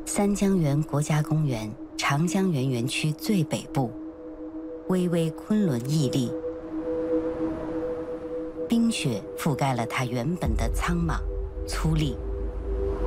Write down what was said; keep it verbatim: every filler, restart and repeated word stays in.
三江源国家公园长江源园区最北部，巍巍昆仑屹立，冰雪覆盖了它原本的苍莽、粗粝。